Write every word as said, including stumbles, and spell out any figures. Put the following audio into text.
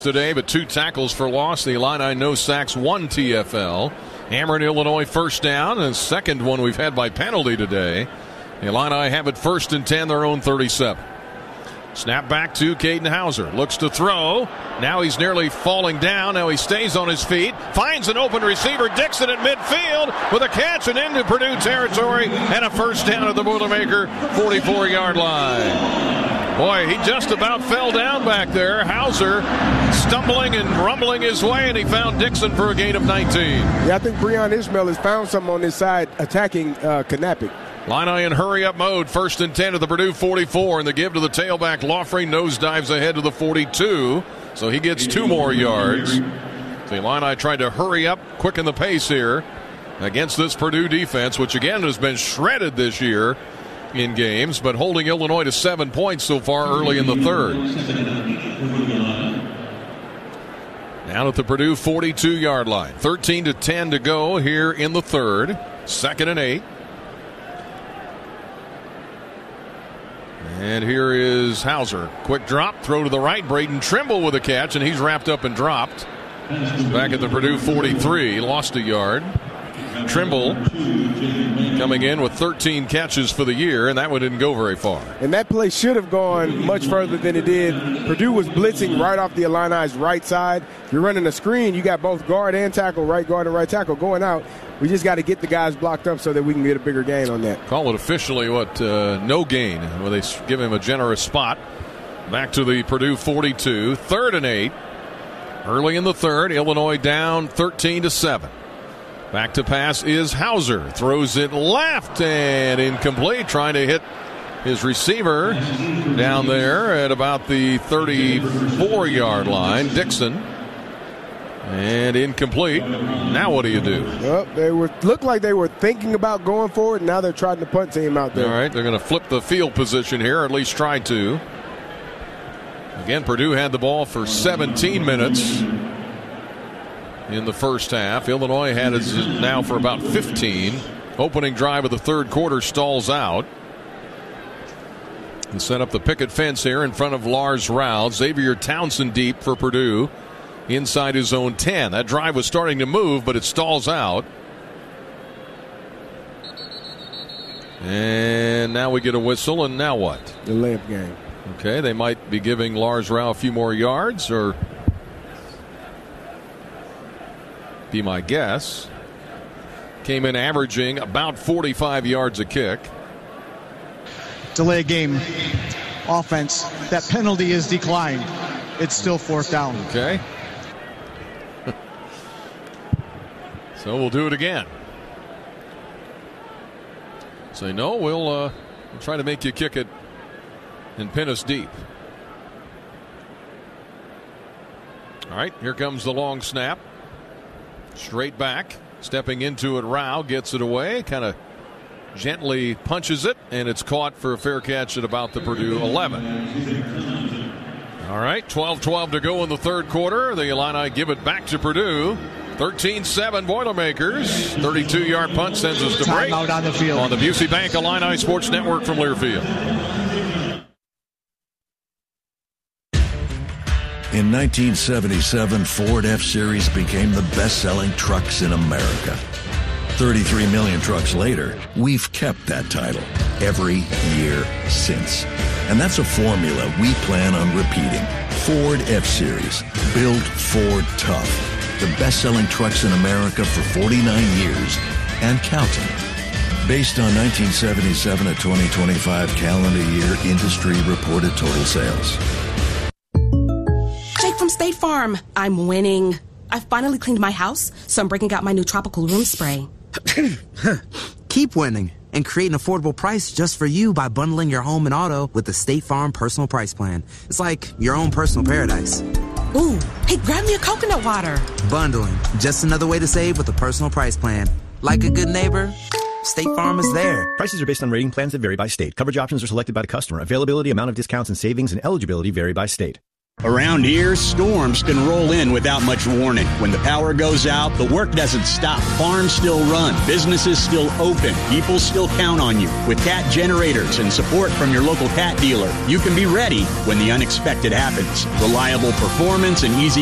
Today, but two tackles for loss. The Illini no sacks, one T F L. Ameren, Illinois first down, and second one we've had by penalty today. The Illini have it first and ten, their own thirty-seven. Snap back to Caden Hauser. Looks to throw. Now he's nearly falling down. Now he stays on his feet. Finds an open receiver. Dixon at midfield with a catch and into Purdue territory. And a first down at the Boilermaker forty-four-yard line. Boy, he just about fell down back there. Hauser stumbling and rumbling his way, and he found Dixon for a gain of nineteen. Yeah, I think Breon Ishmael has found something on his side attacking uh, Knappich. Illini in hurry-up mode. First and ten at the Purdue forty-four, and the give to the tailback. Lawfrey nosedives ahead to the forty-two, so he gets two more yards. The Illini tried to hurry up, quicken the pace here against this Purdue defense, which again has been shredded this year in games, but holding Illinois to seven points so far early in the third. Down at the Purdue forty-two-yard line. thirteen to ten to go here in the third. Second and eight. And here is Hauser. Quick drop, throw to the right. Braden Trimble with a catch, and he's wrapped up and dropped. Back at the Purdue forty-three, lost a yard. Trimble coming in with thirteen catches for the year, and that one didn't go very far. And that play should have gone much further than it did. Purdue was blitzing right off the Illini's right side. You're running a screen. You got both guard and tackle, right guard and right tackle going out. We just got to get the guys blocked up so that we can get a bigger gain on that. Call it officially what uh, no gain, where they give him a generous spot. Back to the Purdue forty-two, third and eight. Early in the third, Illinois down thirteen to seven. Back to pass is Hauser. Throws it left and incomplete. Trying to hit his receiver down there at about the thirty-four-yard line. Dixon. And incomplete. Now what do you do? Well, they were looked like they were thinking about going forward, and now they're trying to punt team out there. All right, they're going to flip the field position here, or at least try to. Again, Purdue had the ball for seventeen minutes in the first half. Illinois had it now for about fifteen. Opening drive of the third quarter stalls out. And set up the picket fence here in front of Lars Rao. Xavier Townsend deep for Purdue inside his own ten. That drive was starting to move, but it stalls out. And now we get a whistle, and now what? The layup game. Okay, they might be giving Lars Rao a few more yards, or be my guess. Came in averaging about forty-five yards a kick. Delay game offense. That penalty is declined. It's still fourth down. Okay. So we'll do it again. Say no, we'll, uh, we'll try to make you kick it and pin us deep. All right, here comes the long snap. Straight back, stepping into it, Rao gets it away, kind of gently punches it, and it's caught for a fair catch at about the Purdue eleven. All right, twelve twelve to go in the third quarter. The Illini give it back to Purdue. thirteen seven Boilermakers. thirty-two-yard punt sends us to break. Timeout on the field. On the Busey Bank Illini Sports Network from Learfield. In nineteen seventy-seven, Ford F-Series became the best-selling trucks in America. thirty-three million trucks later, we've kept that title every year since. And that's a formula we plan on repeating. Ford F-Series, built Ford tough. The best-selling trucks in America for forty-nine years and counting. Based on nineteen seventy-seven to twenty twenty-five calendar year industry reported total sales. Jake from State Farm. I'm winning. I've finally cleaned my house, so I'm breaking out my new tropical room spray. Keep winning and create an affordable price just for you by bundling your home and auto with the State Farm Personal Price Plan. It's like your own personal paradise. Ooh, hey, grab me a coconut water. Bundling, just another way to save with a personal price plan. Like a good neighbor, State Farm is there. Prices are based on rating plans that vary by state. Coverage options are selected by the customer. Availability, amount of discounts and savings, and eligibility vary by state. Around here, storms can roll in without much warning. When the power goes out, the work doesn't stop. Farms still run. Businesses still open. People still count on you. With Cat generators and support from your local Cat dealer, you can be ready when the unexpected happens. Reliable performance and easy